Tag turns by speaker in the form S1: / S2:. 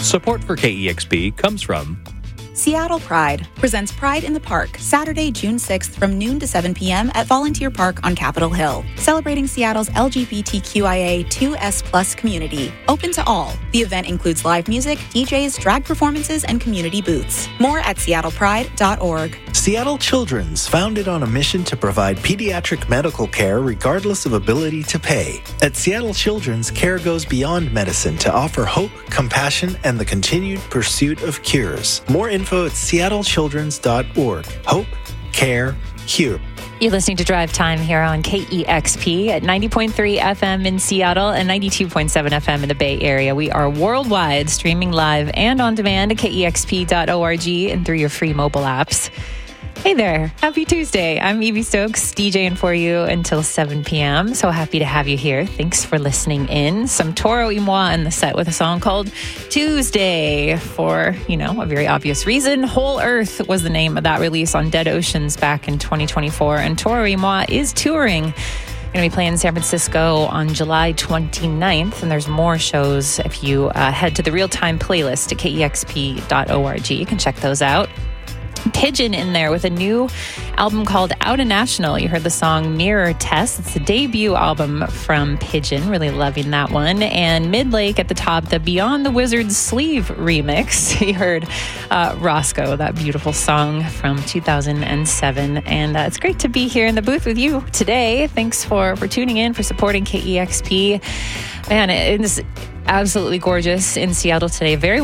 S1: Support for KEXP comes from
S2: Seattle Pride presents Pride in the Park, Saturday, June 6th from noon to 7 p.m. at Volunteer Park on Capitol Hill, celebrating Seattle's LGBTQIA2S+ community. Open to all. The event includes live music, DJs, drag performances, and community booths. More at seattlepride.org.
S3: Seattle Children's, founded on a mission to provide pediatric medical care regardless of ability to pay. At Seattle Children's, care goes beyond medicine to offer hope, compassion, and the continued pursuit of cures. More info at seattlechildrens.org. Hope, care, cure.
S4: You're listening to Drive Time here on KEXP at 90.3 FM in Seattle and 92.7 FM in the Bay Area. We are worldwide, streaming live and on demand at KEXP.org and through your free mobile apps. Hey there. Happy Tuesday. I'm Evie Stokes, DJing for you until 7 p.m. So happy to have you here. Thanks for listening in. Some Toro y Moi in the set with a song called Tuesday for, a very obvious reason. Whole Earth was the name of that release on Dead Oceans back in 2024. And Toro y Moi is touring. Going to be playing in San Francisco on July 29th. And there's more shows if you head to the real-time playlist at kexp.org. You can check those out. Pigeon in there with a new album called Outta National. You heard the song Mirror Test. It's the debut album from Pigeon. Really loving that one. And Midlake at the top, the Beyond the Wizard's Sleeve remix. You heard Roscoe, that beautiful song from 2007. And it's great to be here in the booth with you today. Thanks for tuning in, for supporting KEXP. Man, it is absolutely gorgeous in Seattle today. Very